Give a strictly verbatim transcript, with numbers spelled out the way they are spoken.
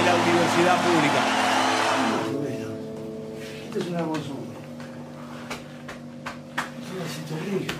la universidad pública. Bueno, esto es una consulta. Yo necesito rico.